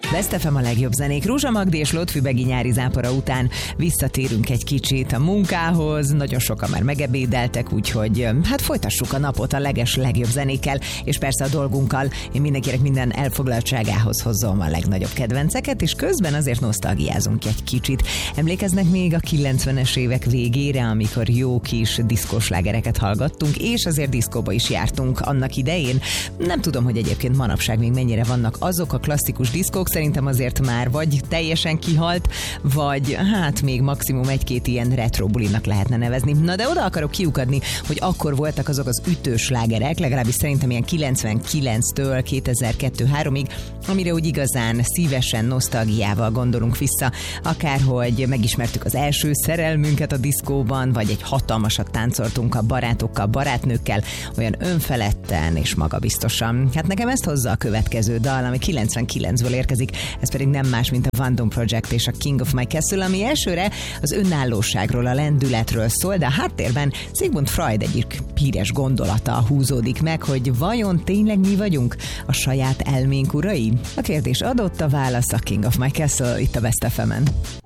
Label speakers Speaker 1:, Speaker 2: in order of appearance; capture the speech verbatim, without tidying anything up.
Speaker 1: Best ef em a legjobb zenék. Rózsa Magdi és Lotfübegi nyári zápora után visszatérünk egy kicsit a munkához. Nagyon sokan már megebédeltek, úgyhogy hát folytassuk a napot a leges legjobb zenékkel, és persze a dolgunkkal. Én mindenkinek minden elfoglaltságához hozzom a legnagyobb kedvenceket, és közben azért nosztalgiázunk egy kicsit. Emlékeznek még a kilencvenes évek végére, amikor jó kis diszkóslágereket hallgattunk, és azért diszkóba is jártunk annak idején. Nem tudom, hogy egyébként manapság még mennyire vannak azok a klasszikus diszkók, szerintem azért már vagy teljesen kihalt, vagy hát még maximum egy-két ilyen retro bulinak lehetne nevezni. Na de oda akarok kiukadni, hogy akkor voltak azok az ütős slágerek, legalábbis szerintem ilyen kilencvenkilenctől kétezer-kettő-háromig, amire úgy igazán szívesen, nosztalgiával gondolunk vissza, akárhogy megismertük az első szerelmünket a diszkóban, vagy egy hatalmasat táncoltunk a barátokkal, barátnőkkel, olyan önfeledten és magabiztosan. Hát nekem ezt hozza a következő dal, ami kilencvenkilencből érkezik, ez pedig nem más, mint a Van Dom Project és a King of My Castle, ami elsőre az önállóságról, a lendületről szól, de a háttérben Sigmund Freud egyik híres gondolata húzódik meg, hogy vajon tényleg mi vagyunk a saját elménk urai? A kérdés adott, a válasz a King of My Castle itt a Best ef emen.